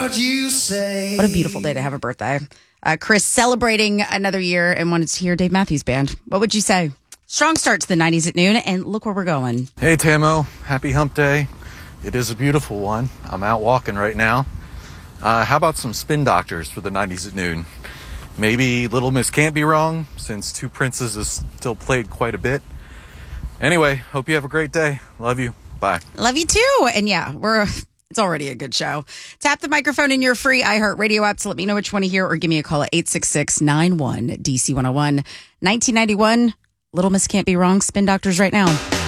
what you say. What a beautiful day to have a birthday. Chris celebrating another year and wanted to hear Dave Matthews Band. What would you say? Strong start to the 90s at noon, and look where we're going. Hey, Tamo. Happy hump day. It is a beautiful one. I'm out walking right now. How about some Spin Doctors for the 90s at noon? Maybe Little Miss Can't Be Wrong, since Two Princes is still played quite a bit. Anyway, hope you have a great day. Love you. Bye. Love you too. And yeah, it's already a good show. Tap the microphone in your free iHeartRadio app to let me know which one to hear, or give me a call at 866-91-DC101. 1991, Little Miss Can't Be Wrong, Spin Doctors right now.